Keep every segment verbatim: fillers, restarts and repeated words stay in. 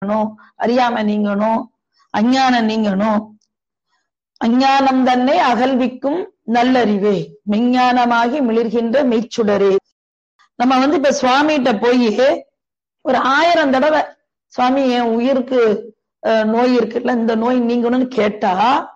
அறியாம நீங்கணும், அஞ்ஞானம் நீங்கணும். அஞ்ஞானம் தன்னை அகல்விக்கும் நல்லறிவே, மெஞ்ஞானமாகி மிளிர்கின்ற மெய்ச்சுடரே. நம்ம வந்து இப்ப சுவாமிகிட்ட போய் ஒரு ஆயிரம் தடவை சுவாமி என் உயிருக்கு நோய் இருக்குல்ல, இந்த நோய் நீங்கணும்னு கேட்டா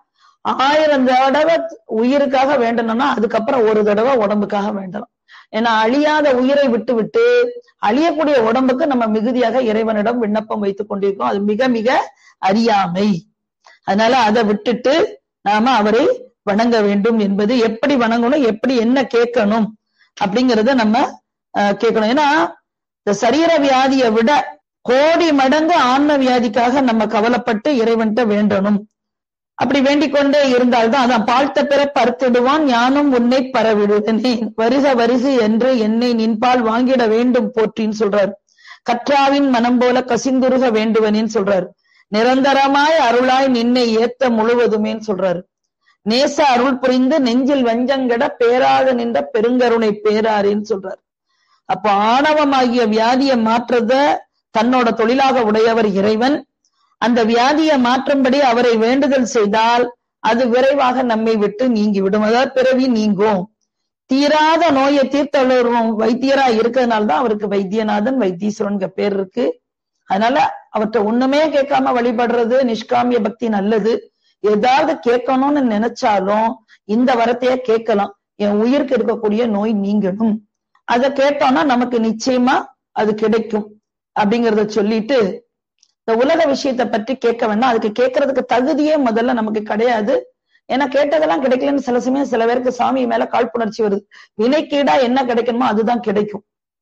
ஆயிரம் தடவை உயிருக்காக வேண்டணும்னா அதுக்கப்புறம் ஒரு தடவை உடம்புக்காக வேண்டலாம். ஏன்னா அழியாத உயிரை விட்டு விட்டு அழியக்கூடிய உடம்புக்கு நம்ம மிகுதியாக இறைவனிடம் விண்ணப்பம் வைத்துக் கொண்டிருக்கோம். அது மிக மிக அறியாமை. அதனால அதை விட்டுட்டு நாம அவரை வணங்க வேண்டும் என்பது, எப்படி வணங்கணும், எப்படி என்ன கேட்கணும் அப்படிங்கறத நம்ம கேட்கணும். ஏன்னா இந்த சரீர வியாதியை விட கோடி மடங்கு ஆன்ம வியாதிக்காக நம்ம கவலைப்பட்டு இறைவன்கிட்ட வேண்டணும். அப்படி வேண்டிக் கொண்டே இருந்தால்தான் அதான் பாழ்த்த பெற பருத்திடுவான் ஞானம் உன்னை பரவிடுவனே வருக வருகு என்று என்னை நின்பால் வாங்கிட வேண்டும் போற்றின்னு சொல்றாரு. கற்றாவின் மனம் போல கசிந்துருக வேண்டுவனேன்னு சொல்றாரு. நிரந்தரமாய் அருளாய் நின்னை ஏத்த முழுவதுமேன்னு சொல்றாரு. நேச அருள் புரிந்து நெஞ்சில் வஞ்சங்கட பேராக நின்ற பெருங்கருணை பேராரின்னு சொல்றாரு. அப்போ ஆணவமாகிய வியாதியை மாற்றத தன்னோட தொழிலாக உடையவர் இறைவன். அந்த வியாதியை மாற்றும்படி அவரை வேண்டுதல் செய்தால் அது விரைவாக நம்மை விட்டு நீங்கி விடும். அதாவது பிறவி நீங்கும். தீராத நோயை தீர்த்தவரும் வைத்தியரா இருக்கிறதுனால்தான் அவருக்கு வைத்தியநாதன் வைத்தீஸ்வரன் பேர் இருக்கு. அதனால அவற்றை ஒண்ணுமே கேட்காம வழிபடுறது நிஷ்காமிய பக்தி நல்லது. ஏதாவது கேட்கணும்னு நினைச்சாலும் இந்த வரத்தைய கேட்கலாம். என் உயிருக்கு இருக்கக்கூடிய நோய் நீங்கணும், அதை கேட்டோம்னா நமக்கு நிச்சயமா அது கிடைக்கும் அப்படிங்கறத சொல்லிட்டு, இந்த உலக விஷயத்தை பற்றி கேட்க வேண்டாம். அதுக்கு கேட்கறதுக்கு தகுதியே முதல்ல நமக்கு கிடையாது. ஏன்னா கேட்டதெல்லாம் கிடைக்கலன்னு சில சமயம் சில பேருக்கு சாமி மேல காழ்ப்புணர்ச்சி வருது. வினைக்கீடா என்ன கிடைக்கணுமோ அதுதான் கிடைக்கும்.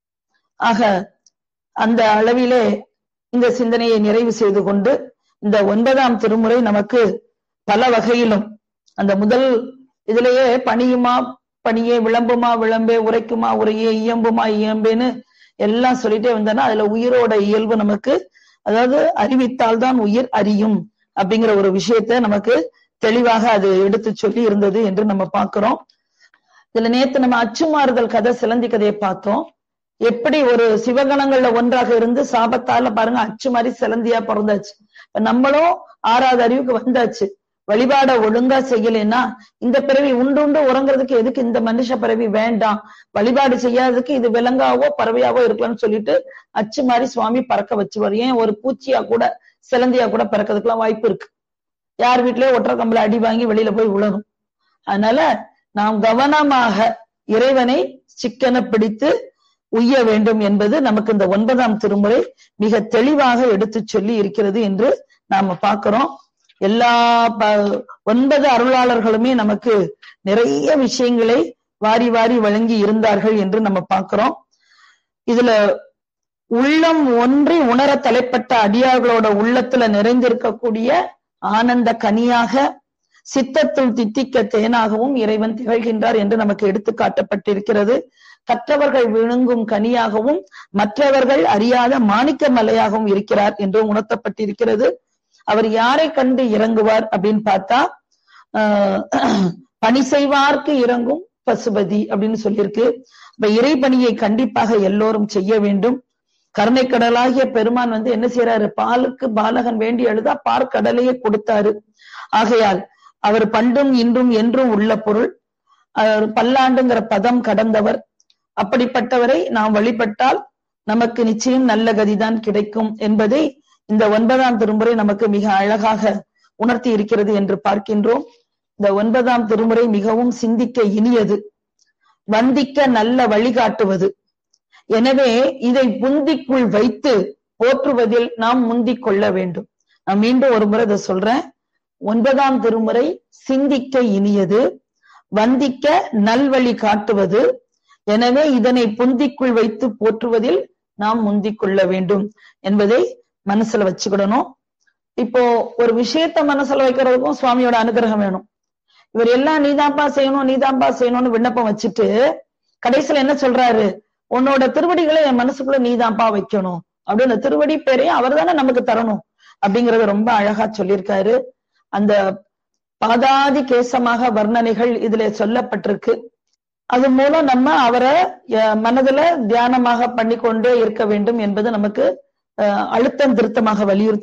ஆக அந்த அளவிலே இந்த சிந்தனையை நிறைவு செய்து கொண்டு இந்த ஒன்பதாம் திருமுறை நமக்கு பல வகையிலும் அந்த முதல் இதுலயே பணியுமா பணியே, விளம்புமா விளம்பே, உரைக்குமா உரையே, இயம்புமா இயம்பேன்னு எல்லாம் சொல்லிட்டே வந்தோன்னா அதுல உயிரோட இயல்பு நமக்கு, அதாவது அறிவித்தால்தான் உயிர் அறியும் அப்படிங்கிற ஒரு விஷயத்த நமக்கு தெளிவாக அது எடுத்து சொல்லி இருந்தது என்று நம்ம பார்க்கிறோம். இதுல நேத்து நம்ம அச்சுமாறுதல் கதை, சிலந்தி கதையை பார்த்தோம். எப்படி ஒரு சிவகணங்கள்ல ஒன்றாக இருந்து சாபத்தால பாருங்க அச்சு மாதிரி சிலந்தியா பிறந்தாச்சு. நம்மளும் ஆறாவது அறிவுக்கு வந்தாச்சு. வழிபாட ஒழுங்கா செய்யலைன்னா இந்த பிறவி உண்டு உண்டு உறங்குறதுக்கு எதுக்கு இந்த மனுஷ பிறவி வேண்டாம், வழிபாடு செய்யாததுக்கு இது விலங்காவோ பறவையாவோ இருக்கலாம்னு சொல்லிட்டு அச்சு மாதிரி சுவாமி பறக்க வச்சுவார். ஏன் ஒரு பூச்சியா கூட சிலந்தியா கூட பறக்கிறதுக்கெல்லாம் வாய்ப்பு இருக்கு. யார் வீட்லயோ ஒற்றை கம்பல அடி வாங்கி வெளியில போய் விழணும். அதனால நாம் கவனமாக இறைவனை சிக்கன பிடித்து உய்ய வேண்டும் என்பது நமக்கு இந்த ஒன்பதாம் திருமுறை மிக தெளிவாக எடுத்து சொல்லி இருக்கிறது என்று நாம பார்க்கிறோம். எல்லா ஒன்பது அருளாளர்களுமே நமக்கு நிறைய விஷயங்களை வாரி வாரி வழங்கி இருந்தார்கள் என்று நம்ம பார்க்கிறோம். இதுல உள்ளம் ஒன்றி உணர தலைப்பட்ட அடியார்களோட உள்ளத்துல நிறைந்திருக்கக்கூடிய ஆனந்த கனியாக, சித்தத்துள் தித்திக்க தேனாகவும் இறைவன் திகழ்கின்றார் என்று நமக்கு எடுத்து காட்டப்பட்டிருக்கிறது. கற்றவர்கள் விழுங்கும் கனியாகவும் மற்றவர்கள் அறியாத மாணிக்க மலையாகவும் இருக்கிறார் என்று உணர்த்தப்பட்டிருக்கிறது. அவர் யாரை கண்டு இறங்குவார் அப்படின்னு பார்த்தா, ஆஹ் பணி செய்வார்க்கு இறங்கும் பசுபதி அப்படின்னு சொல்லியிருக்கு. இப்ப இறைபணியை கண்டிப்பாக எல்லோரும் செய்ய வேண்டும். கருணை கடலாகிய பெருமான் வந்து என்ன செய்யறாரு, பாலுக்கு பாலகன் வேண்டி எழுதா பார்க்கடலையே கொடுத்தாரு. ஆகையால் அவர் பண்டும் இன்றும் என்றும் உள்ள பொருள், பல்லாண்டுங்கிற பதம் கடந்தவர். அப்படிப்பட்டவரை நாம் வழிபட்டால் நமக்கு நிச்சயம் நல்ல கதிதான் கிடைக்கும் என்பதை இந்த ஒன்பதாம் திருமுறை நமக்கு மிக அழகாக உணர்த்தி இருக்கிறது என்று பார்க்கின்றோம். இந்த ஒன்பதாம் திருமுறை மிகவும் சிந்திக்க இனியது, வந்திக்க நல்ல வழிகாட்டுவது. எனவே இதை புந்திக்குள் வைத்து போற்றுவதில் நாம் முந்திக் கொள்ள வேண்டும். நான் மீண்டும் ஒரு முறை இதை சொல்றேன். ஒன்பதாம் திருமுறை சிந்திக்க இனியது, வந்திக்க நல்வழி காட்டுவது. எனவே இதனை புந்திக்குள் வைத்து போற்றுவதில் நாம் முந்திக் கொள்ள வேண்டும் என்பதை மனசுல வச்சுக்கிடணும். இப்போ ஒரு விஷயத்த மனசுல வைக்கிறதுக்கும் சுவாமியோட அனுகிரகம் வேணும். இவர் எல்லாம் நீதான்பா செய்யணும் நீதான்பா செய்யணும்னு விண்ணப்பம் வச்சுட்டு கடைசியில என்ன சொல்றாரு, உன்னோட திருவடிகளை என் மனசுக்குள்ள நீதான்பா வைக்கணும் அப்படின்னு திருவடி பேரையும் அவர் தானே நமக்கு தரணும் அப்படிங்கறத ரொம்ப அழகா சொல்லியிருக்காரு. அந்த பாதாதி கேசமாக வர்ணனைகள் இதுல சொல்லப்பட்டிருக்கு. அது மூலம் நம்ம அவரை மனதுல தியானமாக பண்ணி கொண்டே இருக்க வேண்டும் என்பது நமக்கு அழுத்தம் திருத்தமாக வலியுறுத்தி